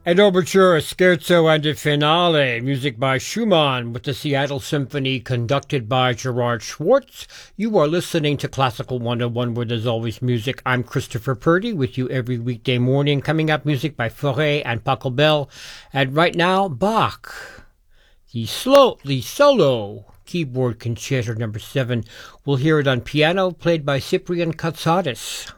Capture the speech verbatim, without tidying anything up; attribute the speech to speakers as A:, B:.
A: An overture, a scherzo, and a finale. Music by Schumann with the Seattle Symphony conducted by Gerard Schwartz. You are listening to Classical one oh one, where there's always music. I'm Christopher Purdy with you every weekday morning. Coming up, music by Fauré and Pachelbel. And right now, Bach. The slow, the solo keyboard concerto number seven. We'll hear it on piano, played by Cyprian Katsaris.